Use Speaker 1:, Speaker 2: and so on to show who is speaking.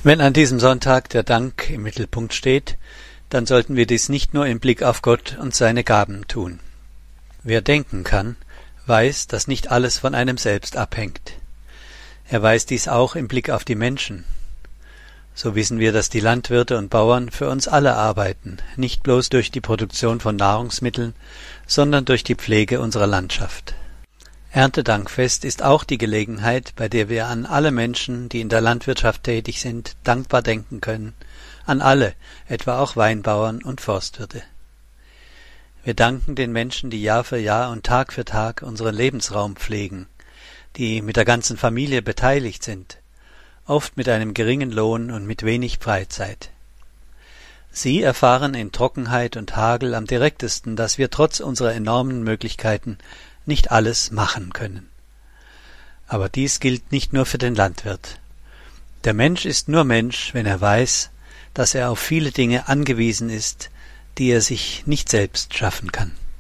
Speaker 1: Wenn an diesem Sonntag der Dank im Mittelpunkt steht, dann sollten wir dies nicht nur im Blick auf Gott und seine Gaben tun. Wer denken kann, weiß, dass nicht alles von einem selbst abhängt. Er weiß dies auch im Blick auf die Menschen. So wissen wir, dass die Landwirte und Bauern für uns alle arbeiten, nicht bloß durch die Produktion von Nahrungsmitteln, sondern durch die Pflege unserer Landschaft. Erntedankfest ist auch die Gelegenheit, bei der wir an alle Menschen, die in der Landwirtschaft tätig sind, dankbar denken können, an alle, etwa auch Weinbauern und Forstwirte. Wir danken den Menschen, die Jahr für Jahr und Tag für Tag unseren Lebensraum pflegen, die mit der ganzen Familie beteiligt sind, oft mit einem geringen Lohn und mit wenig Freizeit. Sie erfahren in Trockenheit und Hagel am direktesten, dass wir trotz unserer enormen Möglichkeiten nicht alles machen können. Aber dies gilt nicht nur für den Landwirt. Der Mensch ist nur Mensch, wenn er weiß, dass er auf viele Dinge angewiesen ist, die er sich nicht selbst schaffen kann.